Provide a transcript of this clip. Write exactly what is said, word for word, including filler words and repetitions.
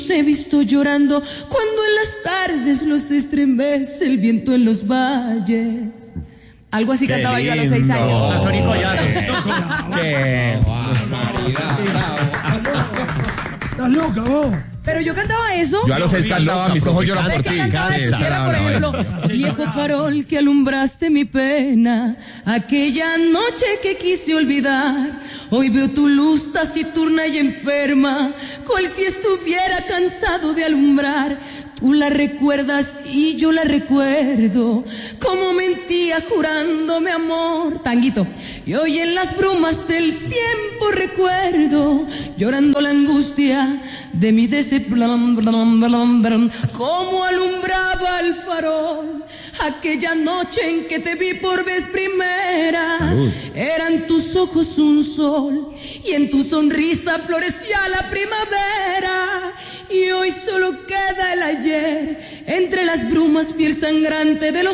he visto llorando cuando en las tardes los estremece el viento en los valles. Algo así Qué cantaba lindo. yo a los seis años. Las oricollazos. Qué barbaridad. Estás loca vos. Pero yo cantaba eso. Yo a los seis cantaba, mis ojos lloran por ¿Sabes ti. qué cantaba en tu Esa tierra, era por una ejemplo? buena. Viejo farol que alumbraste mi pena, aquella noche que quise olvidar. Hoy veo tu luz taciturna y enferma, cual si estuviera cansado de alumbrar. Tú la recuerdas y yo la recuerdo, como mentía jurándome amor. Tanguito. Y hoy en las brumas del tiempo recuerdo, llorando la angustia de mi deseo, como alumbraba el farol aquella noche en que te vi por vez primera. Salud. Eran tus ojos un sol y en tu sonrisa florecía la primavera. Y hoy solo queda el ayer entre las brumas, fiel sangrante de los